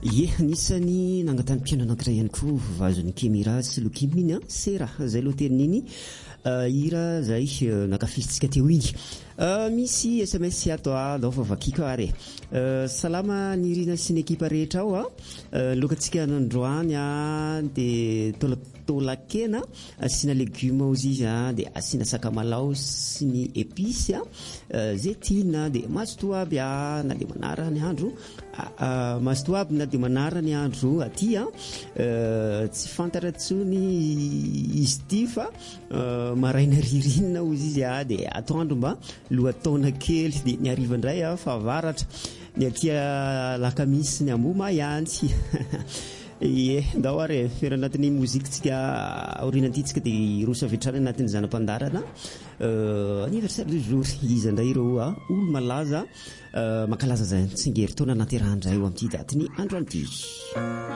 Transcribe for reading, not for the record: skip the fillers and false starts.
Ye, anisany nangatany mpiano anankiray ihany koa vazon'ny Kemira sy Lokiminy Sera zay loha tenin'iny hira zay nakafisitsika teo iny. Misy SMS ato fa vakiko are. Salama ny rina sy ny ekipa rehetra ao lokatsika nandroany de tolakena asina legume ozy izy de asina sakamalaho sy ny épice zetina de mastoaby na de manara ny andro mastoaby na de manara ny andro aty tsy fantaratsony izy ty fa maraina ririnina ozy izy de atoandro mba lohatona kely de ny ariva indray fa varatra ny atia lakamisy ny ambo mayantsy ye ndao are fera anatin'ny mozikitsika orinantytsika de rosa vetrany anatin'ny zanam-pandarana anniversaire du jour izy indray ireo olo malaza makalaza zay tsingery taona naterahana io amin'ity daty ny andro anty.